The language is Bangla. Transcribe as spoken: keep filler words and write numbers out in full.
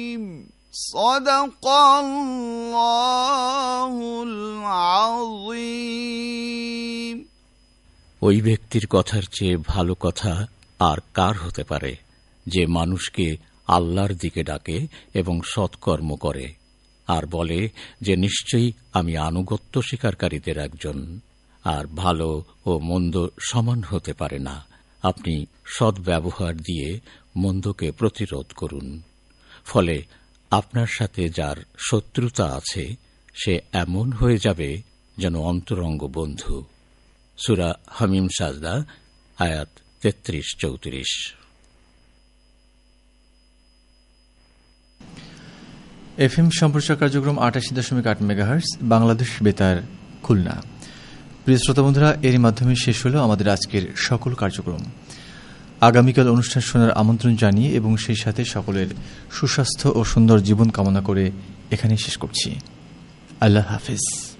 সাদাকাল্লাহুল আযীম। ওই ব্যক্তির কথার চেয়ে ভালো কথা আর কার হতে পারে, যে মানুষকে আল্লাহর দিকে ডাকে এবং সৎকর্ম করে আর বলে যে নিশ্চয়ই আমি আনুগত্য স্বীকারকারীদের একজন। আর ভালো ও মন্দ সমান হতে পারে না। আপনি সদ্ব্যবহার দিয়ে মন্দকে প্রতিরোধ করুন। ফলে আপনার সাথে যার শত্রুতা আছে সে এমন হয়ে যাবে যেন অন্তরঙ্গ বন্ধু। সূরা হামিম সাজদা আয়াত তেত্রিশ চৌত্রিশ। এফএম সম্প্রচার কার্যক্রম আটাশি দশমিক আট মেগাহার্টজ, বাংলাদেশ বেতার, খুলনা। প্রিয় শ্রোতা বন্ধুরা, এরই মাধ্যমে শেষ হল আমাদের আজকের সকল কার্যক্রম। আগামীকাল অনুষ্ঠান শোনার আমন্ত্রণ জানিয়ে এবং সেই সাথে সকলের সুস্বাস্থ্য ও সুন্দর জীবন কামনা করে এখানেই শেষ করছি। আল্লাহ হাফেজ।